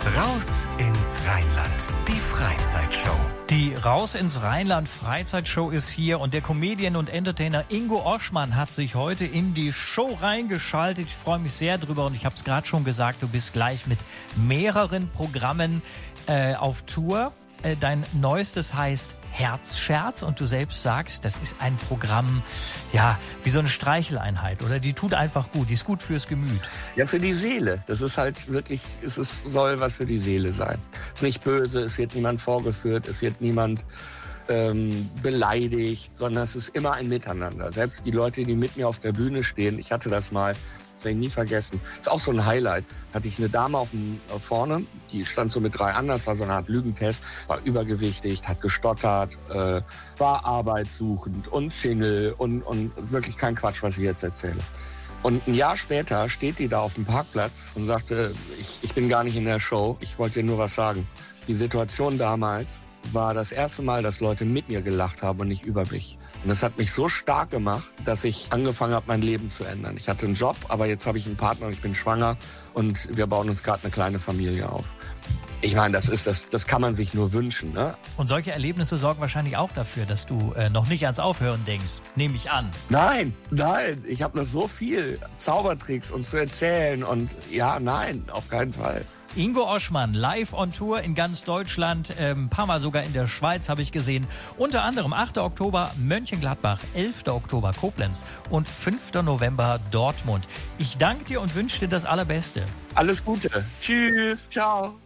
Raus ins Rheinland. Die Freizeitshow. Die Raus ins Rheinland Freizeitshow ist hier und der Comedian und Entertainer Ingo Oschmann hat sich heute in die Show reingeschaltet. Ich freue mich sehr drüber und ich habe es gerade schon gesagt, du bist gleich mit mehreren Programmen auf Tour. Dein neuestes heißt Herzscherz und du selbst sagst, das ist ein Programm, ja, wie so eine Streicheleinheit, oder? Die tut einfach gut, die ist gut fürs Gemüt. Ja, für die Seele. Das ist halt wirklich, soll was für die Seele sein. Es ist nicht böse, es wird niemand vorgeführt, es wird niemand beleidigt, sondern es ist immer ein Miteinander. Selbst die Leute, die mit mir auf der Bühne stehen, ich hatte das mal, das werde ich nie vergessen. Ist auch so ein Highlight. Hatte ich eine Dame vorne, die stand so mit 3 anderen, das war so eine Art Lügentest, war übergewichtig, hat gestottert, war arbeitssuchend und Single und wirklich kein Quatsch, was ich jetzt erzähle. Und ein Jahr später steht die da auf dem Parkplatz und sagte, ich bin gar nicht in der Show, ich wollte dir nur was sagen. Die Situation damals war das erste Mal, dass Leute mit mir gelacht haben und nicht über mich. Und das hat mich so stark gemacht, dass ich angefangen habe, mein Leben zu ändern. Ich hatte einen Job, aber jetzt habe ich einen Partner und ich bin schwanger und wir bauen uns gerade eine kleine Familie auf. Ich meine, das kann man sich nur wünschen, ne? Und solche Erlebnisse sorgen wahrscheinlich auch dafür, dass du noch nicht ans Aufhören denkst, nehme ich an. Nein, ich habe noch so viel Zaubertricks und zu erzählen und ja, nein, auf keinen Fall. Ingo Oschmann, live on Tour in ganz Deutschland, ein paar Mal sogar in der Schweiz habe ich gesehen. Unter anderem 8. Oktober Mönchengladbach, 11. Oktober Koblenz und 5. November Dortmund. Ich danke dir und wünsche dir das Allerbeste. Alles Gute. Tschüss, ciao.